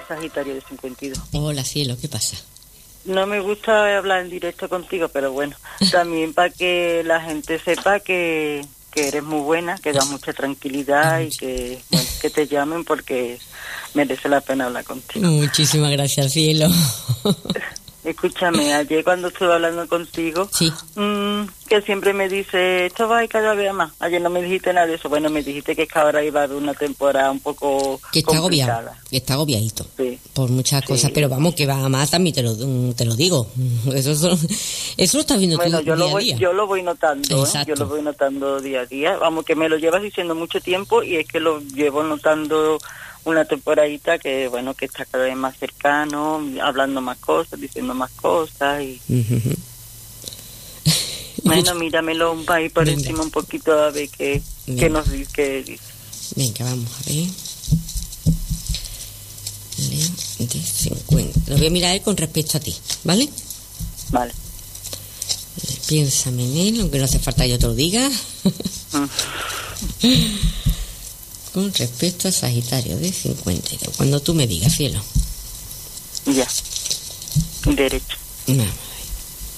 Sagitario de 52. Hola, cielo, ¿qué pasa? No me gusta hablar en directo contigo, pero bueno, también para que la gente sepa que eres muy buena, que das mucha tranquilidad y que, bueno, que te llamen porque merece la pena hablar contigo. Muchísimas gracias, cielo. Escúchame, ayer cuando estuve hablando contigo, Sí. Que siempre me dice, esto va a ir cada vez más. Ayer no me dijiste nada de eso. Bueno, me dijiste que es que ahora iba a haber una temporada un poco Que está complicada. agobiado, que está agobiadito. Sí. Por muchas cosas, pero vamos, que va a más, también te lo digo. Eso lo estás viendo Bueno, tú día a día. yo lo voy notando, Exacto. Yo lo voy notando día a día. Vamos, que me lo llevas diciendo mucho tiempo y es que lo llevo notando una temporadita que, bueno, que está cada vez más cercano, hablando más cosas, diciendo más cosas y... Uh-huh. Bueno, míramelo un país por Venga. encima un poquito a ver qué nos dice. Qué dice. Venga, vamos a ver. Leo de 50. Lo voy a mirar con respecto a ti, ¿vale? Vale. Piénsame en él, aunque no hace falta que yo te lo diga. Con respecto a Sagitario de 52. Cuando tú me digas, cielo. Ya. Derecho. Nada.